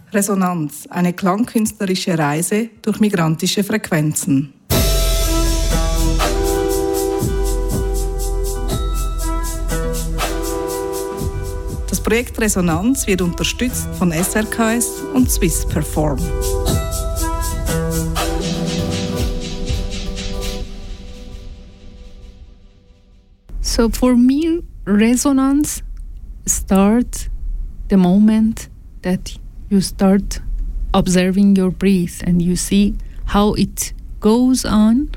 Resonanz, eine klangkünstlerische Reise durch migrantische Frequenzen. Das Projekt Resonanz wird unterstützt von SRKS und Swiss Perform. So for me, resonance starts the moment that you start observing your breath and you see how it goes on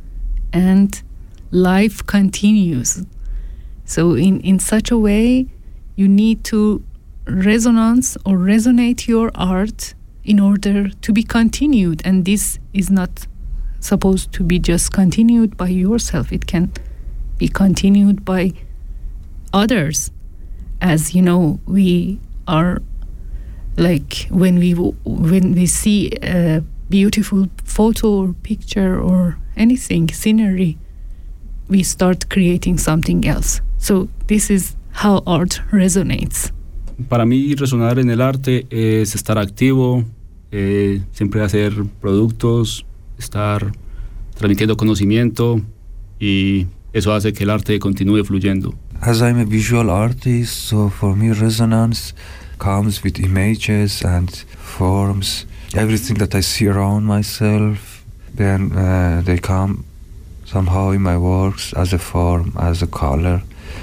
and life continues. So in such a way, you need to resonance or resonate your art in order to be continued. And this is not supposed to be just continued by yourself. It can be continued by others. As you know, we are like when we see a beautiful photo or picture or anything, scenery, we start creating something else. So this is how art resonates. Para mí, resonar en el arte es estar activo, siempre hacer productos, estar transmitiendo conocimiento, y eso hace que el arte continúe fluyendo. As I'm a visual artist, so for me resonance comes with images and forms. Everything that I see around myself, then they come somehow in my works as a form, as a color.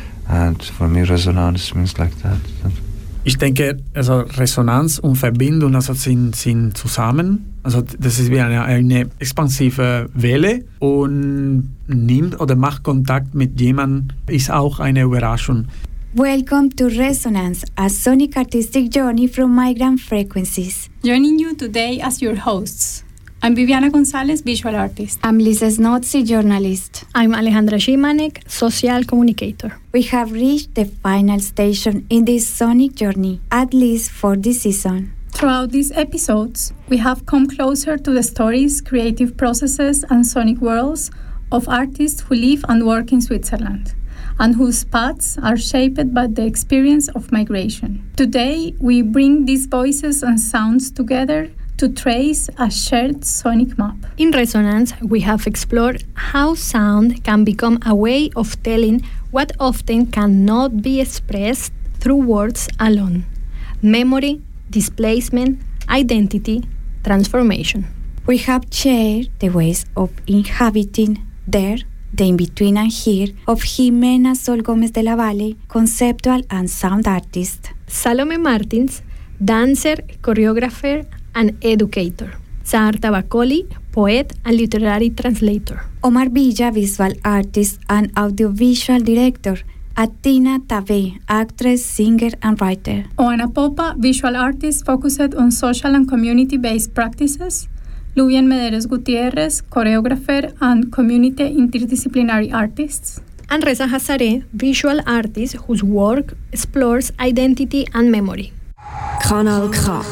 And for me resonance means like that. Ich denke, also Resonanz und Verbindung, also sind zusammen. Also das ist wie eine expansive Welle und nimmt oder macht Kontakt mit jemandem, ist auch eine Überraschung. Welcome to Resonance, a sonic artistic journey from migrant frequencies. Joining you today as your hosts. I'm Viviana Gonzalez, visual artist. I'm Lisa Snotzi, journalist. I'm Alejandra Shimanek, social communicator. We have reached the final station in this sonic journey, at least for this season. Throughout these episodes, we have come closer to the stories, creative processes, and sonic worlds of artists who live and work in Switzerland, and whose paths are shaped by the experience of migration. Today, we bring these voices and sounds together to trace a shared sonic map. In Resonance, we have explored how sound can become a way of telling what often cannot be expressed through words alone: memory, displacement, identity, transformation. We have shared the ways of inhabiting there, the in-between and here of Jimena Sol Gomez de la Valle, conceptual and sound artist. Salome Martins, dancer, choreographer, and educator. Sahar Tabakoli, poet and literary translator. Omar Villa, visual artist and audiovisual director. Atina Tabe, actress, singer, and writer. Oana Popa, visual artist focused on social and community-based practices. Luvian Mederes Gutierrez, choreographer and community interdisciplinary artist. And Reza Hazare, visual artist whose work explores identity and memory. Kanal K.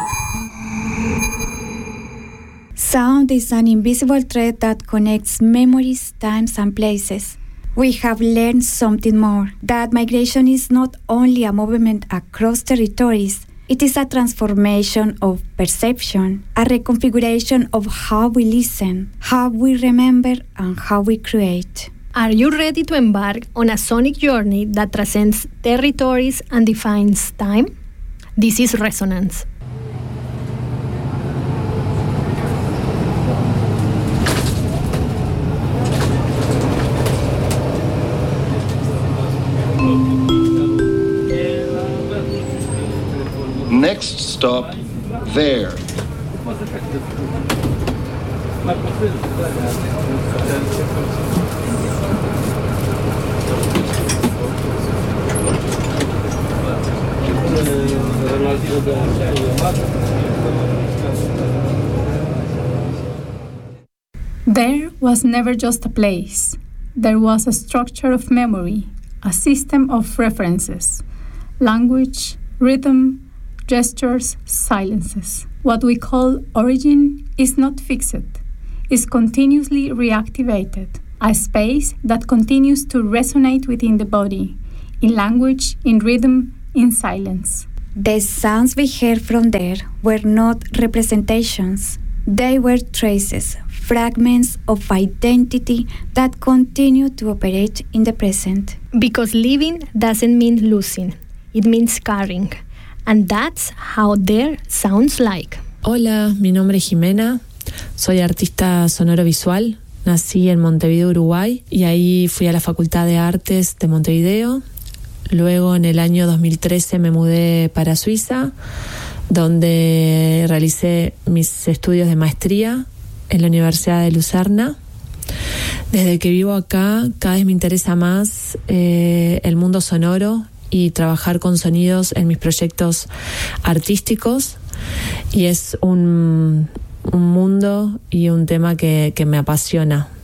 Sound is an invisible thread that connects memories, times, and places. We have learned something more, that migration is not only a movement across territories, it is a transformation of perception, a reconfiguration of how we listen, how we remember, and how we create. Are you ready to embark on a sonic journey that transcends territories and defines time? This is Resonance. Next stop, there. There was never just a place. There was a structure of memory, a system of references, language, rhythm, gestures, silences. What we call origin is not fixed, is continuously reactivated, a space that continues to resonate within the body, in language, in rhythm, in silence. The sounds we heard from there were not representations. They were traces, fragments of identity that continue to operate in the present. Because living doesn't mean losing, it means carrying. And that's how there sounds like. Hola, mi nombre es Jimena, soy artista sonoro visual, nací en Montevideo, Uruguay, y ahí fui a la Facultad de Artes de Montevideo. Luego en el año 2013 me mudé para Suiza, donde realicé mis estudios de maestría en la Universidad de Lucerna. Desde que vivo acá, cada vez me interesa más el mundo sonoro y trabajar con sonidos en mis proyectos artísticos, y es un mundo y un tema que me apasiona.